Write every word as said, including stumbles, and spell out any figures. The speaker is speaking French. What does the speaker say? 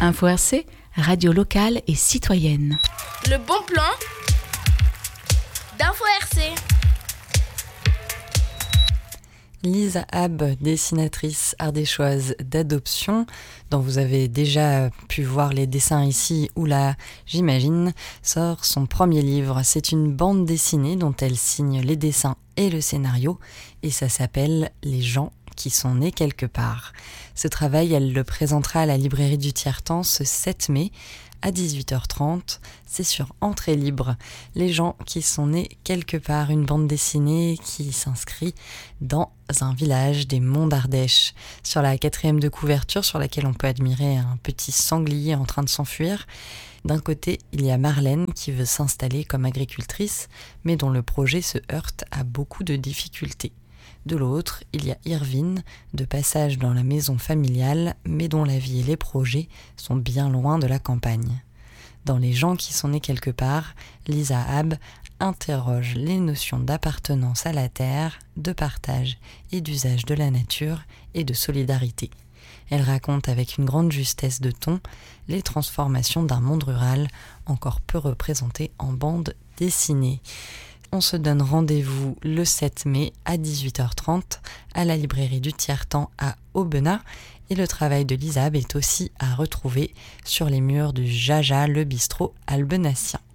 Info R C, radio locale et citoyenne. Le bon plan d'Info R C. Lisa Hab, dessinatrice ardéchoise d'adoption, dont vous avez déjà pu voir les dessins ici ou là, j'imagine, sort son premier livre. C'est une bande dessinée dont elle signe les dessins et le scénario, et ça s'appelle « Les gens qui sont nés quelque part ». Ce travail, elle le présentera à la librairie du Tiers-Temps ce sept mai, à dix-huit heures trente, c'est sur Entrée Libre. Les gens qui sont nés quelque part, une bande dessinée qui s'inscrit dans un village des Monts d'Ardèche. Sur la quatrième de couverture, sur laquelle on peut admirer un petit sanglier en train de s'enfuir, d'un côté, il y a Marlène qui veut s'installer comme agricultrice, mais dont le projet se heurte à beaucoup de difficultés. De l'autre, il y a Irvine, de passage dans la maison familiale, mais dont la vie et les projets sont bien loin de la campagne. Dans Les gens qui sont nés quelque part, Lisa Hab interroge les notions d'appartenance à la terre, de partage et d'usage de la nature et de solidarité. Elle raconte avec une grande justesse de ton les transformations d'un monde rural encore peu représenté en bande dessinée. On se donne rendez-vous le sept mai à dix-huit heures trente à la librairie du Tiers-Temps à Aubenas, et le travail de Lisa Hab est aussi à retrouver sur les murs du Jaja, le bistrot albenassien.